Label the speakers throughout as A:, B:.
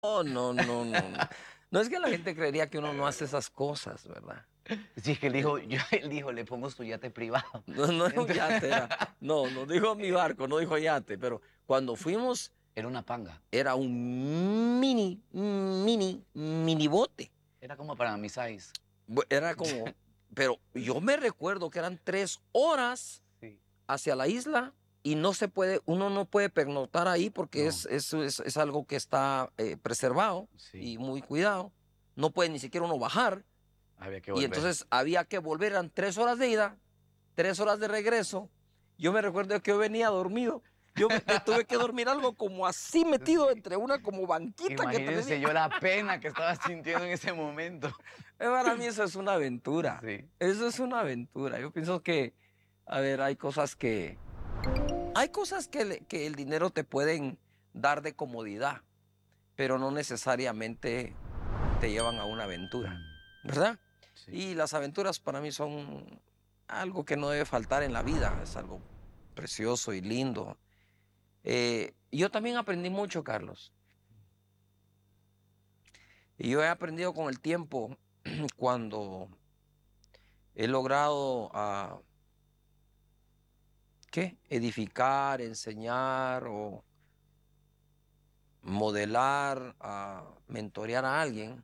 A: No, no, no, no, no. No es que la gente creería que uno no hace esas cosas, ¿verdad?
B: Sí, es que él
A: Eh,
B: dijo, él dijo, le pongo su yate privado.
A: No, no era un
B: Entonces,
A: yate, no, no dijo mi barco, no dijo yate, pero cuando fuimos
B: era una panga.
A: era un mini bote.
B: Era como para mis size.
A: Era como, pero yo me recuerdo que eran 3 horas
B: Sí.
A: hacia la isla y no se puede, uno no puede pernoctar ahí porque
B: No,
A: es algo que está preservado y
B: sí,
A: muy cuidado. No puede ni siquiera uno bajar.
B: había que
A: Y
B: volver.
A: entonces había que volver, eran 3 horas de ida, 3 horas de regreso. Yo me recuerdo que yo venía dormido. Me tuve que dormir algo como así metido
B: Sí.
A: entre una como banquita que tenía.
B: Imagínense yo la pena que estaba sintiendo en ese momento.
A: Para mí eso es una aventura.
B: Sí.
A: Eso es una aventura. Yo pienso que, a ver, hay cosas que el dinero te pueden dar de comodidad, pero no necesariamente te llevan a una aventura,
B: Mm,
A: ¿verdad?
B: sí.
A: Y las aventuras para mí son algo que no debe faltar en la vida, es algo precioso y lindo. Yo también aprendí mucho, Carlos, y yo he aprendido con el tiempo cuando he logrado, ¿qué? Edificar, enseñar o modelar, mentorear a alguien,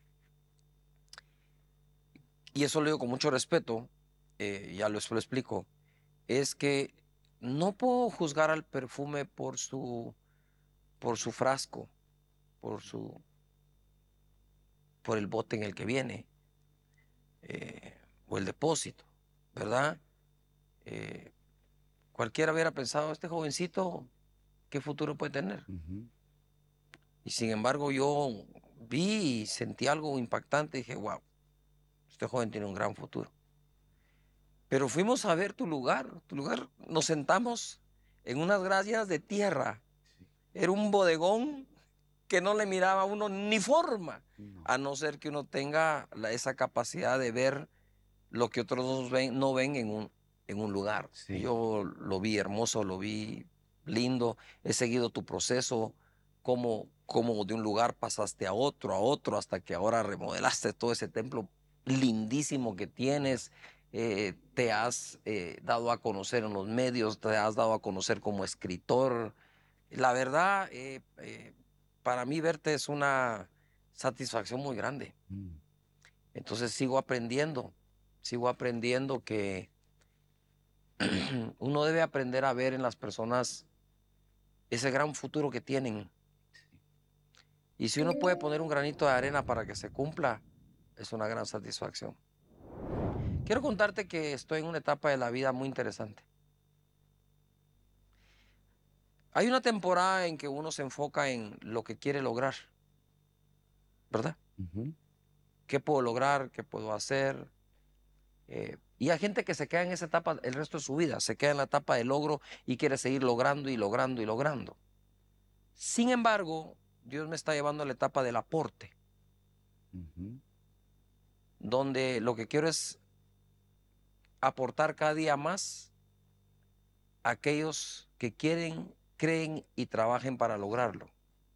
A: y eso lo digo con mucho respeto, ya lo explico, es que no puedo juzgar al perfume por su frasco, por su, por el bote en el que viene, o el depósito, ¿verdad? Eh, Cualquiera hubiera pensado, este jovencito, ¿qué futuro puede tener?
B: Ujú.
A: Y sin embargo yo vi y sentí algo impactante y dije, wow, este joven tiene un gran futuro. Pero fuimos a ver tu lugar, nos sentamos en unas gradas de tierra.
B: Sí.
A: Era un bodegón que no le miraba a uno ni forma,
B: No.
A: a no ser que uno tenga esa capacidad de ver lo que otros no ven en un lugar.
B: Sí.
A: Yo lo vi hermoso, lo vi lindo, he seguido tu proceso, cómo de un lugar pasaste a otro, hasta que ahora remodelaste todo ese templo lindísimo que tienes. Te has dado a conocer en los medios, te has dado a conocer como escritor. La verdad, para mí verte es una satisfacción muy grande.
B: Mm,
A: Entonces sigo aprendiendo que uno debe aprender a ver en las personas ese gran futuro que tienen.
B: sí.
A: Y si uno puede poner un granito de arena para que se cumpla, es una gran satisfacción. Quiero contarte que estoy en una etapa de la vida muy interesante. Hay una temporada en que uno se enfoca en lo que quiere lograr, ¿verdad?
B: Ujú.
A: ¿Qué puedo lograr? ¿Qué puedo hacer? Y hay gente que se queda en esa etapa el resto de su vida, se queda en la etapa de logro y quiere seguir logrando y logrando y logrando. Sin embargo, Dios me está llevando a la etapa del aporte,
B: Ujú.
A: donde lo que quiero es aportar cada día más a aquellos que quieren, creen y trabajen para lograrlo.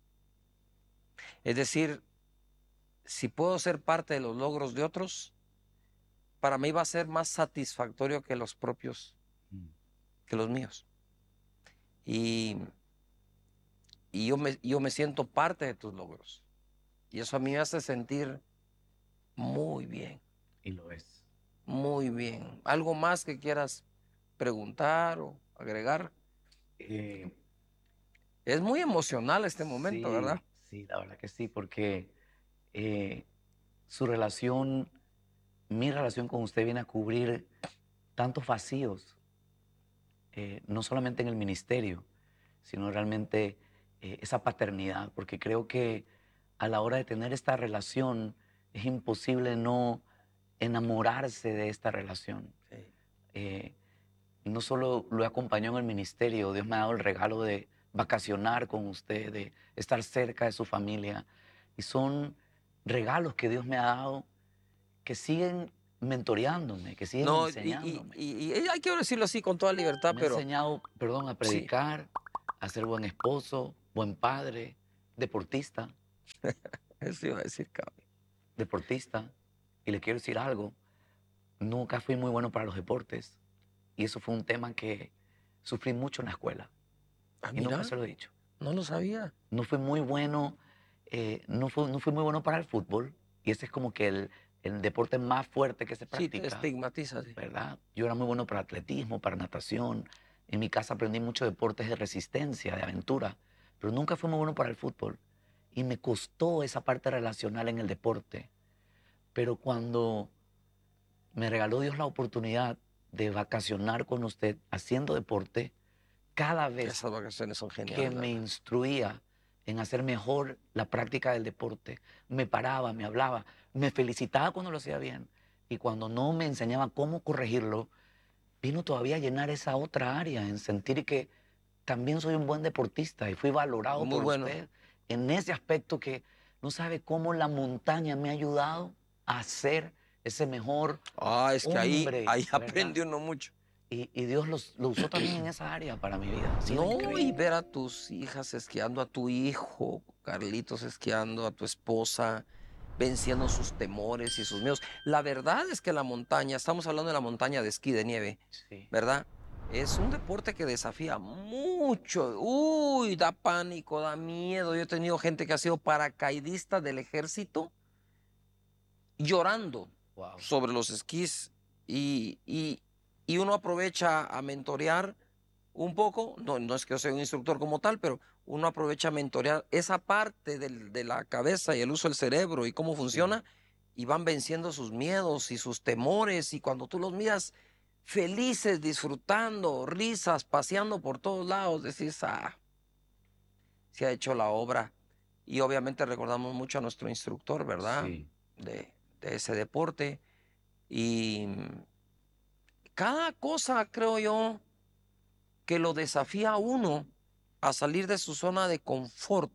A: Es decir, si puedo ser parte de los logros de otros, para mí va a ser más satisfactorio que los propios,
B: Mm.
A: que los míos. Y, y yo me siento parte de tus logros. Y eso a mí me hace sentir muy bien,
B: Y lo es.
A: muy bien. ¿Algo más que quieras preguntar o agregar?
B: Eh,
A: Es muy emocional este momento, ¿verdad?
B: sí, sí, la verdad que sí, porque eh, su relación, mi relación con usted viene a cubrir tantos vacíos, no solamente en el ministerio, sino realmente esa paternidad, porque creo que a la hora de tener esta relación es imposible no enamorarse de esta relación.
A: Sí.
B: Eh, no solo lo he acompañado en el ministerio, Dios me ha dado el regalo de vacacionar con usted, de estar cerca de su familia, y son regalos que Dios me ha dado que siguen mentoreándome, que siguen
A: No,
B: enseñándome.
A: y hay que decirlo así con toda libertad,
B: Me ha
A: pero
B: enseñado, perdón, a
A: sí,
B: predicar, a ser buen esposo, buen padre, deportista.
A: Eso iba a decir, cabrón.
B: deportista, y le quiero decir algo, nunca fui muy bueno para los deportes, y eso fue un tema que sufrí mucho en la escuela,
A: Ah,
B: y nunca
A: mira,
B: se lo he dicho.
A: no lo sabía.
B: No fui muy bueno, no fui muy bueno para el fútbol, y ese es como que el deporte más fuerte que se
A: Sí, te
B: practica,
A: estigmatizas. Sí.
B: ¿verdad? Yo era muy bueno para atletismo, para natación. En mi casa aprendí muchos deportes de resistencia, de aventura, pero nunca fui muy bueno para el fútbol. Y me costó esa parte relacional en el deporte. Pero cuando me regaló Dios la oportunidad de vacacionar con usted haciendo deporte, cada vez
A: Esas vacaciones son
B: que
A: geniales, la
B: me
A: verdad.
B: instruía en hacer mejor la práctica del deporte, me paraba, me hablaba, me felicitaba cuando lo hacía bien. Y cuando no me enseñaba cómo corregirlo, vino todavía a llenar esa otra área, en sentir que también soy un buen deportista y fui valorado
A: Muy
B: por
A: bueno.
B: usted en ese aspecto que no sabe cómo la montaña me ha ayudado a ser ese mejor
A: Ah, es que
B: hombre,
A: ahí
B: ¿verdad?
A: aprende uno mucho.
B: Y Dios lo usó también en esa área para mi vida. Ha sido
A: No, y
B: increíble.
A: ver a tus hijas esquiando, a tu hijo, Carlitos esquiando, a tu esposa, venciendo sus temores y sus miedos. La verdad es que la montaña, estamos hablando de la montaña de esquí de nieve,
B: Sí,
A: ¿verdad? Es un deporte que desafía mucho. Uy, da pánico, da miedo. Yo he tenido gente que ha sido paracaidista del ejército llorando
B: wow.
A: sobre los esquís y uno aprovecha a mentorear un poco, no es que yo sea un instructor como tal, pero uno aprovecha a mentorear esa parte de la cabeza y el uso del cerebro y cómo
B: Sí.
A: funciona y van venciendo sus miedos y sus temores y cuando tú los miras felices, disfrutando, risas, paseando por todos lados, decís, ah, se ha hecho la obra. Y obviamente recordamos mucho a nuestro instructor, ¿verdad?
B: Sí.
A: De ese deporte. Y cada cosa, creo yo, que lo desafía a uno a salir de su zona de confort,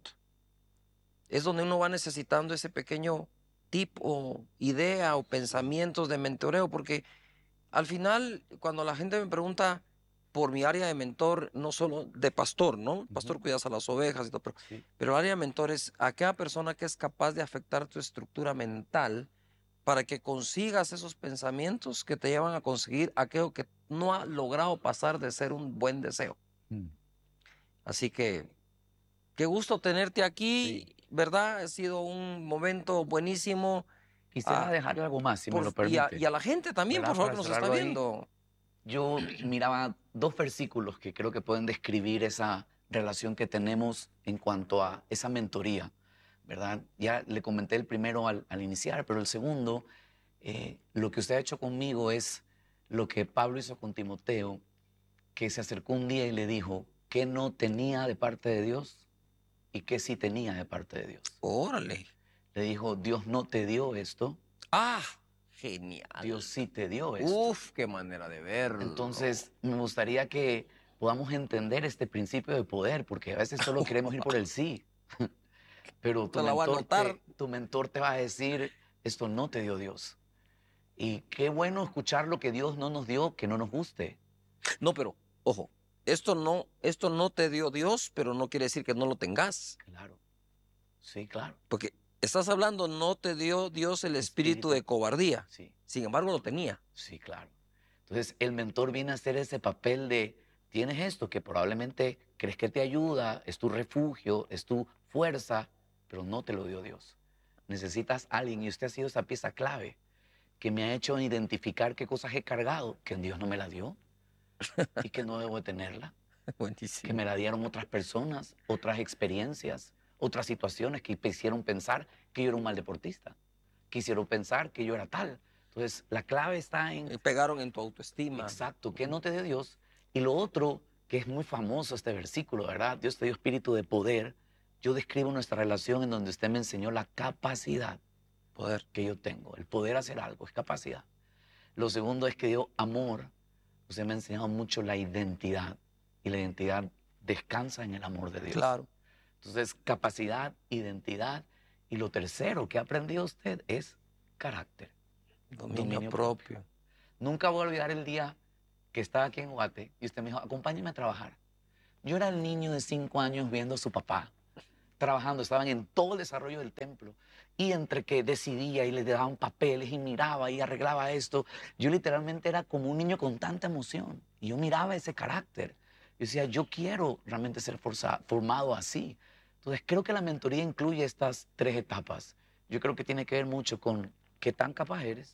A: es donde uno va necesitando ese pequeño tip o idea o
B: Sí.
A: pensamientos de mentoreo, porque al final, cuando la gente me pregunta por mi área de mentor, no solo de pastor, ¿no? Pastor
B: Ujú.
A: cuidas a las ovejas y todo,
B: Sí.
A: pero el área de mentor es aquella persona que es capaz de afectar tu estructura mental para que consigas esos pensamientos que te llevan a conseguir aquello que no ha logrado pasar de ser un buen deseo.
B: Mm.
A: Así que qué gusto tenerte
B: Sí.
A: aquí, ¿verdad? Ha sido un momento buenísimo.
B: Quisiera
A: Ah,
B: dejarle algo más, si me lo
A: y
B: permite,
A: a la gente también, por
B: ¿verdad?
A: favor,
B: Para
A: que nos está
B: cerrarlo ahí.
A: viendo.
B: Yo miraba dos versículos que creo que pueden describir esa relación que tenemos en cuanto a esa mentoría, ¿verdad? Ya le comenté el primero al iniciar, pero el segundo, lo que usted ha hecho conmigo es lo que Pablo hizo con Timoteo, que se acercó un día y le dijo que no tenía de parte de Dios y que sí tenía de parte de Dios.
A: Órale.
B: Le dijo, Dios no te dio esto,
A: Ah,
B: Dios
A: genial.
B: sí te dio esto.
A: Uf, qué manera de verlo.
B: Entonces, me gustaría que podamos entender este principio de poder, porque a veces solo queremos ir por el sí, pero
A: Te la voy a anotar.
B: tu mentor te va a decir, esto no te dio Dios. Y qué bueno escuchar lo que Dios no nos dio, que no nos guste.
A: No, pero, ojo, esto no te dio Dios, pero no quiere decir que no lo tengas.
B: Claro, sí, claro.
A: Porque estás hablando, no te dio Dios el espíritu
B: Espíritu,
A: de cobardía.
B: sí,
A: Sin embargo, lo tenía.
B: sí, claro. Entonces, el mentor viene a hacer ese papel de, tienes esto que probablemente crees que te ayuda, es tu refugio, es tu fuerza, pero no te lo dio Dios. Necesitas a alguien y usted ha sido esa pieza clave que me ha hecho identificar qué cosas he cargado, que Dios no me la dio y que no debo de tenerla, que me
A: Buenísimo.
B: la dieron otras personas, otras experiencias, otras situaciones que me hicieron pensar que yo era un mal deportista, que hicieron pensar que yo era tal. Entonces, la clave está en
A: Pegaron en tu autoestima.
B: exacto, ¿qué no te dio Dios? Y lo otro, que es muy famoso este versículo, ¿verdad? Dios te dio espíritu de poder. Yo describo nuestra relación en donde usted me enseñó la capacidad
A: Poder.
B: que yo tengo. El poder hacer algo es capacidad. Lo segundo es que dio amor. Usted me ha enseñado mucho la identidad. Y la identidad descansa en el amor de Dios.
A: Claro.
B: Entonces, capacidad, identidad. Y lo tercero que ha aprendido usted es carácter,
A: Dominio
B: dominio propio.
A: propio.
B: Nunca voy a olvidar el día que estaba aquí en Guate y usted me dijo, acompáñeme a trabajar. Yo era el niño de 5 años viendo a su papá trabajando, estaban en todo el desarrollo del templo. Y entre que decidía y le daban papeles y miraba y arreglaba esto, yo literalmente era como un niño con tanta emoción. Y yo miraba ese carácter. Yo decía, yo quiero realmente ser formado así. Entonces creo que la mentoría incluye estas 3 etapas. Yo creo que tiene que ver mucho con qué tan capaz eres.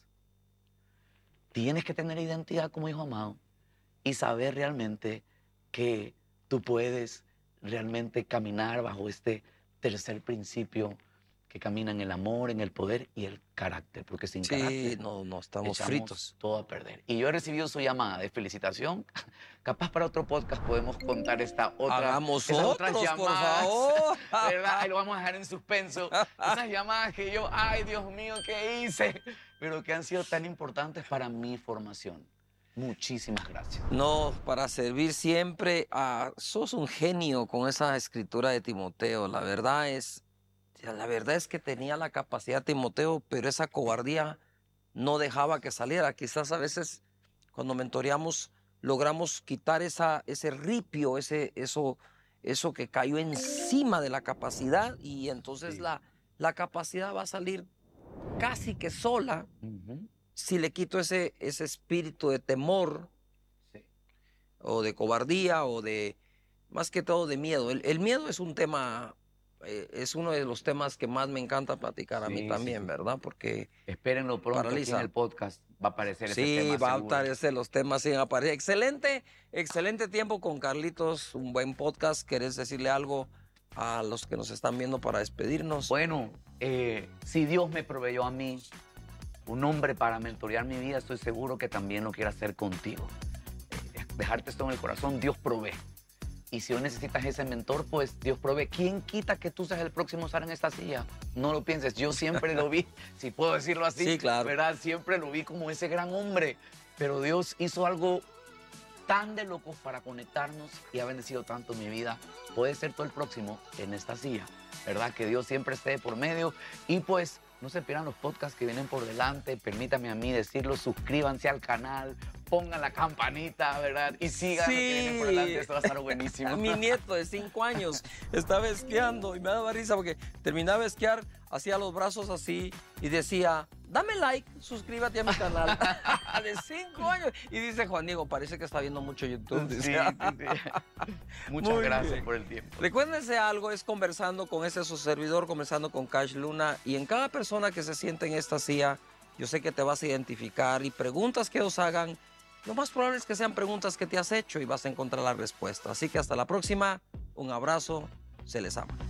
B: Tienes que tener identidad como hijo amado y saber realmente que tú puedes realmente caminar bajo este tercer principio que camina en el amor, en el poder y el carácter, porque sin
A: Sí,
B: carácter
A: no estamos
B: echamos
A: fritos.
B: todo a perder. Y yo he recibido su llamada de felicitación. Capaz para otro podcast podemos contar esas
A: Hagamos
B: otras
A: otros, por
B: llamadas,
A: favor.
B: ¿verdad? Ahí lo vamos a dejar en suspenso. Esas llamadas que yo, ay Dios mío, ¿qué hice? Pero que han sido tan importantes para mi formación. Muchísimas gracias.
A: No, para servir siempre. Sos un genio con esa escritura de Timoteo. La verdad es que tenía la capacidad Timoteo, pero esa cobardía no dejaba que saliera. Quizás a veces cuando mentoreamos logramos quitar ese ripio, eso que cayó encima de la capacidad y entonces
B: Sí.
A: la capacidad va a salir casi que sola
B: Ujú.
A: si le quito ese espíritu de temor
B: Sí.
A: o de cobardía o más que todo de miedo. El miedo es un tema, es uno de los temas que más me encanta platicar a mí
B: Sí, sí,
A: también,
B: sí.
A: ¿verdad? Porque
B: Espérenlo pronto aquí en
A: paraliza.
B: el podcast. Va a aparecer ese
A: Sí,
B: tema
A: va a
B: seguro.
A: aparecer los temas sin aparecer. Excelente tiempo con Carlitos, un buen podcast. ¿Querés decirle algo a los que nos están viendo para despedirnos?
B: Bueno, si Dios me proveyó a mí un hombre para mentorear mi vida, estoy seguro que también lo quiere hacer contigo. Dejarte esto en el corazón, Dios provee. Y si hoy necesitas ese mentor, pues Dios provee. ¿Quién quita que tú seas el próximo a estar en esta silla? No lo pienses, yo siempre lo vi, si puedo decirlo así,
A: Sí, claro.
B: ¿verdad? Siempre lo vi como ese gran hombre, pero Dios hizo algo tan de locos para conectarnos y ha bendecido tanto mi vida. Puede ser tú el próximo en esta silla, ¿verdad? Que Dios siempre esté por medio y pues no se pierdan los podcasts que vienen por delante. Permítame a mí decirlo, suscríbanse al canal, pongan la campanita, ¿verdad? Y sigan lo que viene por delante, esto va a estar buenísimo.
A: Mi nieto de 5 años estaba esquiando y me daba risa porque terminaba de esquiar, hacía los brazos así y decía, dame like, suscríbete a mi canal. De 5 años. Y dice Juan Diego, parece que está viendo mucho YouTube.
B: Sí,
A: Dice.
B: sí. Muchas
A: Muy
B: gracias
A: bien.
B: por el tiempo.
A: Recuérdense algo, es conversando con su servidor, conversando con Cash Luna. Y en cada persona que se siente en esta silla, yo sé que te vas a identificar y preguntas que os hagan, lo más probable es que sean preguntas que te has hecho y vas a encontrar la respuesta. Así que hasta la próxima, un abrazo, se les ama.